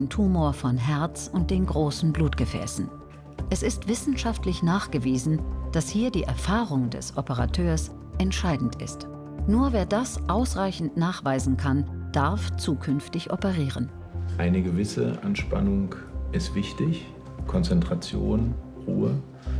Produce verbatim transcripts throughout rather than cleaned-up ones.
Tumor von Herz und den großen Blutgefäßen. Es ist wissenschaftlich nachgewiesen, dass hier die Erfahrung des Operateurs entscheidend ist. Nur wer das ausreichend nachweisen kann, darf zukünftig operieren. Eine gewisse Anspannung ist wichtig, Konzentration, Ruhe.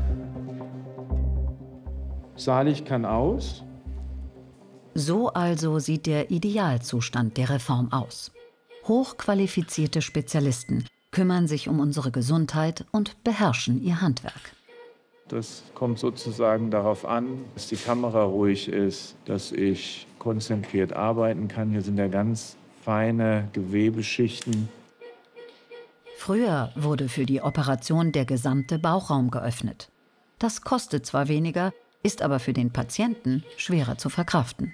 Salig kann aus. So also sieht der Idealzustand der Reform aus. Hochqualifizierte Spezialisten kümmern sich um unsere Gesundheit und beherrschen ihr Handwerk. Das kommt sozusagen darauf an, dass die Kamera ruhig ist, dass ich konzentriert arbeiten kann. Hier sind ja ganz feine Gewebeschichten. Früher wurde für die Operation der gesamte Bauchraum geöffnet. Das kostet zwar weniger, ist aber für den Patienten schwerer zu verkraften.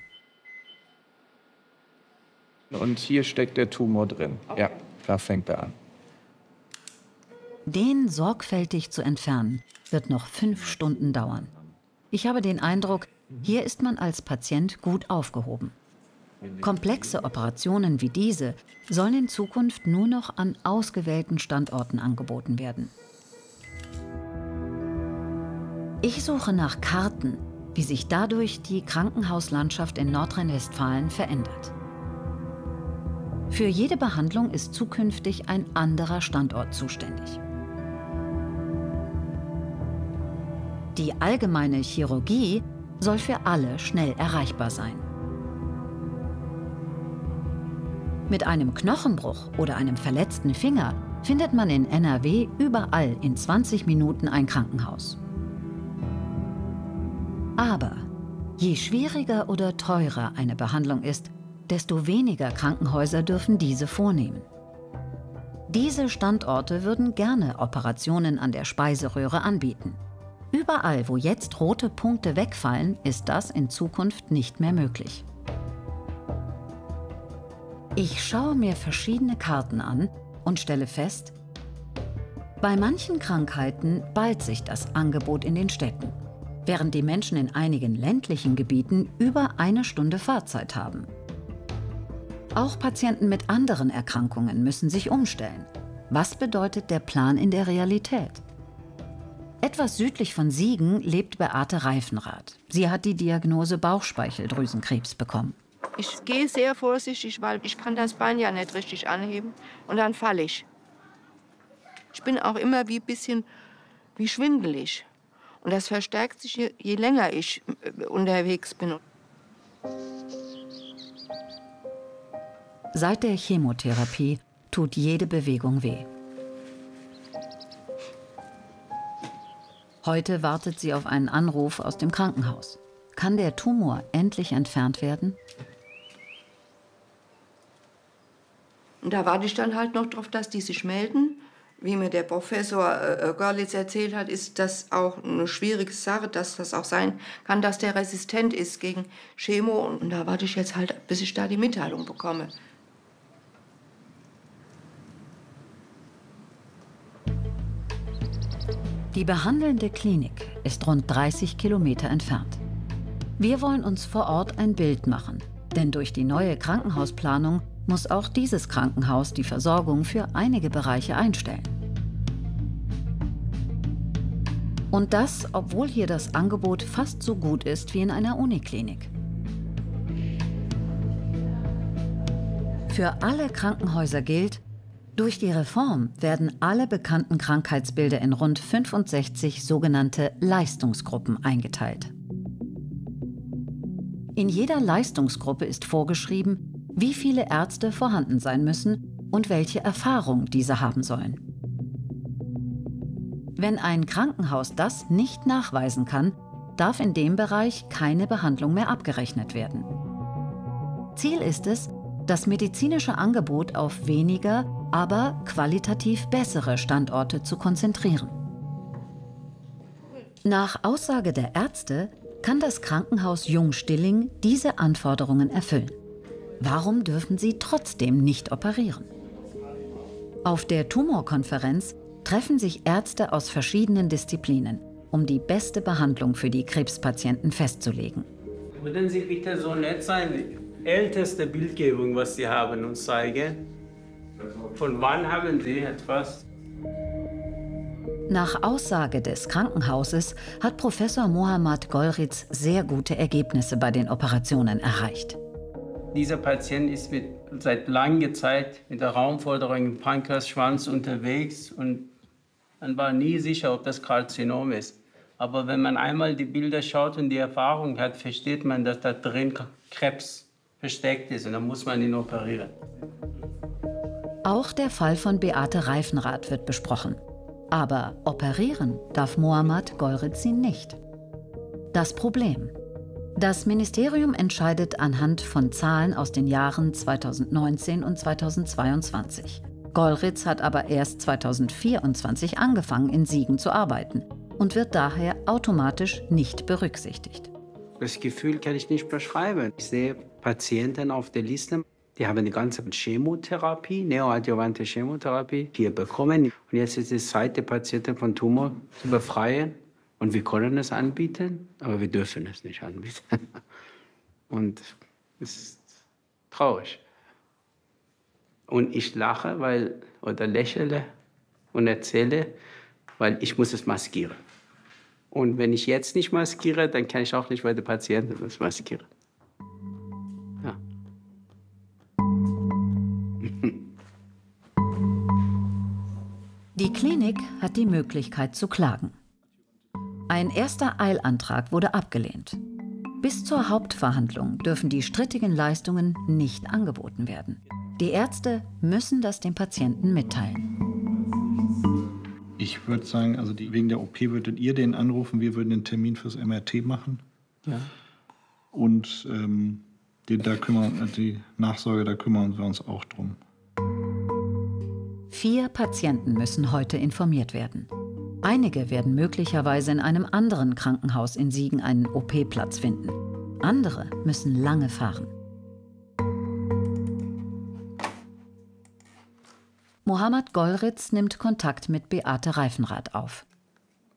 Und hier steckt der Tumor drin. Ja, da fängt er an. Den sorgfältig zu entfernen, wird noch fünf Stunden dauern. Ich habe den Eindruck, hier ist man als Patient gut aufgehoben. Komplexe Operationen wie diese sollen in Zukunft nur noch an ausgewählten Standorten angeboten werden. Ich suche nach Karten, wie sich dadurch die Krankenhauslandschaft in Nordrhein-Westfalen verändert. Für jede Behandlung ist zukünftig ein anderer Standort zuständig. Die allgemeine Chirurgie soll für alle schnell erreichbar sein. Mit einem Knochenbruch oder einem verletzten Finger findet man in N R W überall in zwanzig Minuten ein Krankenhaus. Aber je schwieriger oder teurer eine Behandlung ist, desto weniger Krankenhäuser dürfen diese vornehmen. Diese Standorte würden gerne Operationen an der Speiseröhre anbieten. Überall, wo jetzt rote Punkte wegfallen, ist das in Zukunft nicht mehr möglich. Ich schaue mir verschiedene Karten an und stelle fest, bei manchen Krankheiten ballt sich das Angebot in den Städten, während die Menschen in einigen ländlichen Gebieten über eine Stunde Fahrzeit haben. Auch Patienten mit anderen Erkrankungen müssen sich umstellen. Was bedeutet der Plan in der Realität? Etwas südlich von Siegen lebt Beate Reifenrath. Sie hat die Diagnose Bauchspeicheldrüsenkrebs bekommen. Ich gehe sehr vorsichtig, weil ich kann das Bein ja nicht richtig anheben und dann falle ich. Ich bin auch immer wie ein bisschen wie schwindelig. Und das verstärkt sich, je, je länger ich unterwegs bin. Seit der Chemotherapie tut jede Bewegung weh. Heute wartet sie auf einen Anruf aus dem Krankenhaus. Kann der Tumor endlich entfernt werden? Und da warte ich dann halt noch drauf, dass die sich melden. Wie mir der Professor äh, Görlitz erzählt hat, ist das auch eine schwierige Sache, dass das auch sein kann, dass der resistent ist gegen Chemo. Und da warte ich jetzt halt, bis ich da die Mitteilung bekomme. Die behandelnde Klinik ist rund dreißig Kilometer entfernt. Wir wollen uns vor Ort ein Bild machen, denn durch die neue Krankenhausplanung muss auch dieses Krankenhaus die Versorgung für einige Bereiche einstellen. Und das, obwohl hier das Angebot fast so gut ist wie in einer Uniklinik. Für alle Krankenhäuser gilt, durch die Reform werden alle bekannten Krankheitsbilder in rund fünfundsechzig sogenannte Leistungsgruppen eingeteilt. In jeder Leistungsgruppe ist vorgeschrieben, wie viele Ärzte vorhanden sein müssen und welche Erfahrung diese haben sollen. Wenn ein Krankenhaus das nicht nachweisen kann, darf in dem Bereich keine Behandlung mehr abgerechnet werden. Ziel ist es, das medizinische Angebot auf weniger, aber qualitativ bessere Standorte zu konzentrieren. Nach Aussage der Ärzte kann das Krankenhaus Jung-Stilling diese Anforderungen erfüllen. Warum dürfen sie trotzdem nicht operieren? Auf der Tumorkonferenz treffen sich Ärzte aus verschiedenen Disziplinen, um die beste Behandlung für die Krebspatienten festzulegen. Würden Sie bitte so nett sein, die älteste Bildgebung, was Sie haben, uns zeigen? Von wann haben Sie etwas? Nach Aussage des Krankenhauses hat Professor Mohammad Golriz sehr gute Ergebnisse bei den Operationen erreicht. Dieser Patient ist mit, seit langer Zeit mit der Raumforderung im Pankreasschwanz unterwegs und man war nie sicher, ob das Karzinom ist. Aber wenn man einmal die Bilder schaut und die Erfahrung hat, versteht man, dass da drin Krebs versteckt ist und dann muss man ihn operieren. Auch der Fall von Beate Reifenrath wird besprochen. Aber operieren darf Mohammad Golriz ihn nicht. Das Problem: Das Ministerium entscheidet anhand von Zahlen aus den Jahren zweitausendneunzehn und zweitausendzweiundzwanzig. Golriz hat aber erst zweitausendvierundzwanzig angefangen, in Siegen zu arbeiten und wird daher automatisch nicht berücksichtigt. Das Gefühl kann ich nicht beschreiben. Ich sehe Patienten auf der Liste, die haben eine ganze Chemotherapie, neoadjuvante Chemotherapie hier bekommen. Und jetzt ist es Zeit, die Patienten von Tumor zu befreien. Und wir können es anbieten, aber wir dürfen es nicht anbieten. Und es ist traurig. Und ich lache weil, oder lächle und erzähle, weil ich muss es maskieren. Und wenn ich jetzt nicht maskiere, dann kann ich auch nicht bei den Patienten das maskieren. Ja. Die Klinik hat die Möglichkeit zu klagen. Ein erster Eilantrag wurde abgelehnt. Bis zur Hauptverhandlung dürfen die strittigen Leistungen nicht angeboten werden. Die Ärzte müssen das dem Patienten mitteilen. Ich würde sagen, also die, wegen der O P würdet ihr den anrufen, wir würden den Termin fürs M R T machen. Ja. Und ähm, die, da kümmern, die Nachsorge, da kümmern wir uns auch drum. Vier Patienten müssen heute informiert werden. Einige werden möglicherweise in einem anderen Krankenhaus in Siegen einen O P-Platz finden. Andere müssen lange fahren. Mohammad Golriz nimmt Kontakt mit Beate Reifenrath auf.